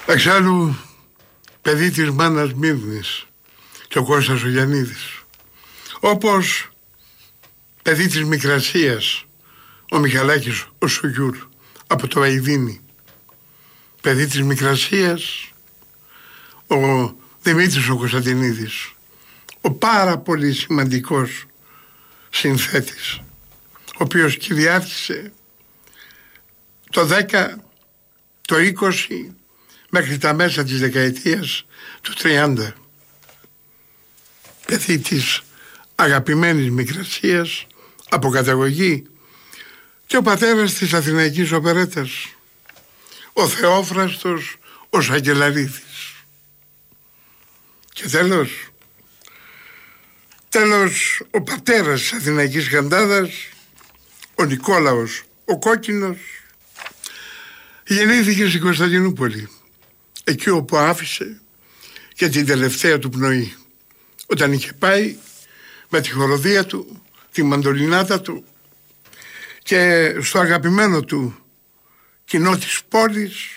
Εξάλλου, παιδί της μάνας Μύρνης και ο Κώστας ο Γιαννίδης. Όπως παιδί της Μικρασίας ο Μιχαλάκης ο Σουγιούρ από το Αηδίνη. Παιδί της Μικρασίας ο Δημήτρης ο Κωνσταντινίδης, ο πάρα πολύ σημαντικός συνθέτης, ο οποίος κυριάρχησε το 10, το 20 μέχρι τα μέσα της δεκαετίας του 30. Παιδί της αγαπημένης Μικρασίας από καταγωγή και ο πατέρας της Αθηναϊκής Οπερέτας, ο Θεόφραστος ο Σακελαρίδης. Και τέλος ο πατέρας της Αθηναϊκής Καντάδας, ο Νικόλαος ο Κόκκινος, γεννήθηκε στην Κωνσταντινούπολη, εκεί όπου άφησε και την τελευταία του πνοή, όταν είχε πάει με τη χοροδία του, τη μαντολινάτα του και στο αγαπημένο του κοινό της πόλης